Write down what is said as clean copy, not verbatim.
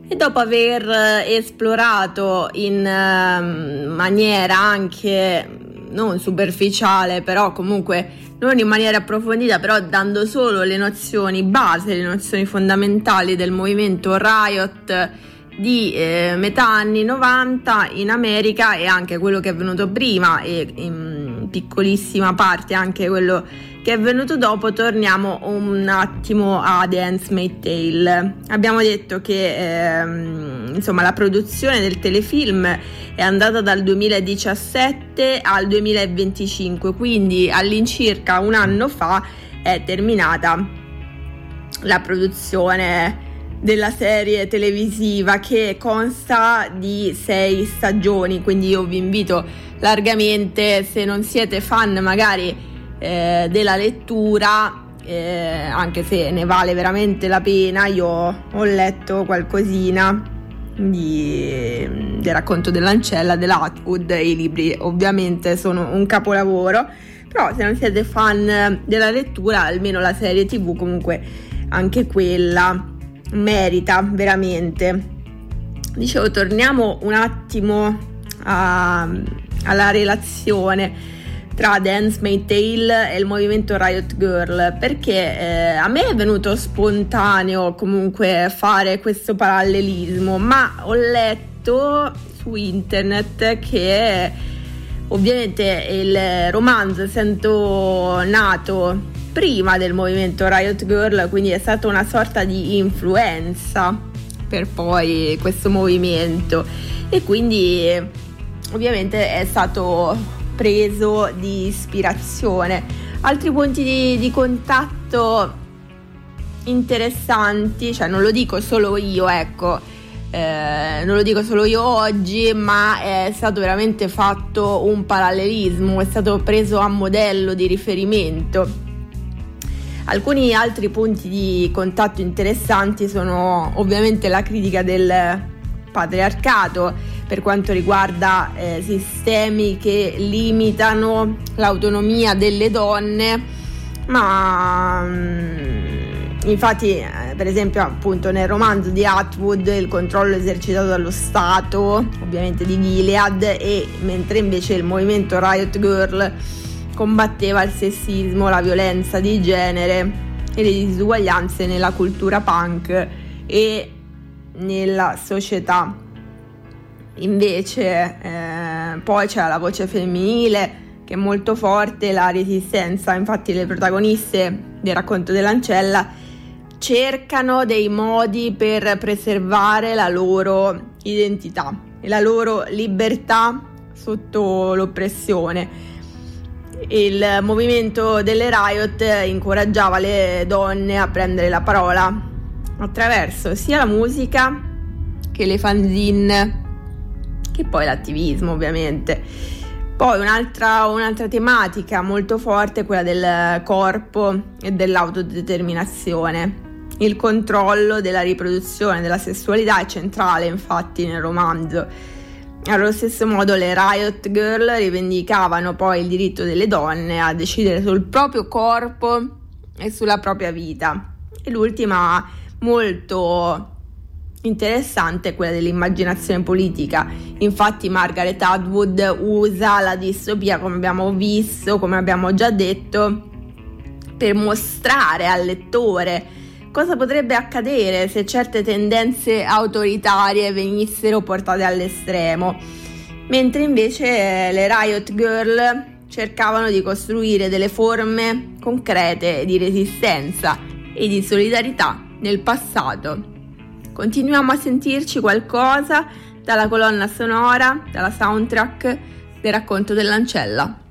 E dopo aver esplorato in maniera anche non superficiale, però comunque non in maniera approfondita, però dando solo le nozioni base, le nozioni fondamentali del movimento Riot di metà anni 90 in America, e anche quello che è venuto prima e in piccolissima parte anche quello che è venuto dopo, torniamo un attimo a The Handmaid's Tale. Abbiamo detto che insomma la produzione del telefilm è andata dal 2017 al 2025, quindi all'incirca un anno fa è terminata la produzione della serie televisiva, che consta di 6 stagioni, quindi io vi invito largamente, se non siete fan magari della lettura, anche se ne vale veramente la pena. Io ho letto qualcosina del racconto dell'ancella della Atwood, e i libri ovviamente sono un capolavoro, però se non siete fan della lettura, almeno la serie TV comunque anche quella merita veramente. Dicevo, torniamo un attimo alla relazione tra The Handmaid's Tale e il movimento Riot Girl, perché a me è venuto spontaneo comunque fare questo parallelismo, ma ho letto su internet che ovviamente il romanzo, essendo nato prima del movimento Riot Girl, quindi è stata una sorta di influenza per poi questo movimento, e quindi ovviamente è stato preso di ispirazione. Altri punti di contatto interessanti, cioè non lo dico solo io, ecco, non lo dico solo io oggi, ma è stato veramente fatto un parallelismo, è stato preso a modello di riferimento. Alcuni altri punti di contatto interessanti sono ovviamente la critica del patriarcato per quanto riguarda sistemi che limitano l'autonomia delle donne, ma infatti per esempio appunto nel romanzo di Atwood il controllo esercitato dallo Stato, ovviamente di Gilead, e mentre invece il movimento Riot Girl combatteva il sessismo, la violenza di genere e le disuguaglianze nella cultura punk e nella società. Invece poi c'è la voce femminile che è molto forte, la resistenza. Infatti le protagoniste del racconto dell'ancella cercano dei modi per preservare la loro identità e la loro libertà sotto l'oppressione. Il movimento delle Riot incoraggiava le donne a prendere la parola attraverso sia la musica che le fanzine, che poi l'attivismo ovviamente. Poi un'altra tematica molto forte è quella del corpo e dell'autodeterminazione. Il controllo della riproduzione della sessualità è centrale infatti nel romanzo. Allo stesso modo le Riot Girl rivendicavano poi il diritto delle donne a decidere sul proprio corpo e sulla propria vita. E l'ultima, molto interessante, è quella dell'immaginazione politica. Infatti Margaret Atwood usa la distopia, come abbiamo visto, come abbiamo già detto, per mostrare al lettore cosa potrebbe accadere se certe tendenze autoritarie venissero portate all'estremo, mentre invece le Riot Girl cercavano di costruire delle forme concrete di resistenza e di solidarietà nel passato. Continuiamo a sentirci qualcosa dalla colonna sonora, dalla soundtrack del racconto dell'ancella.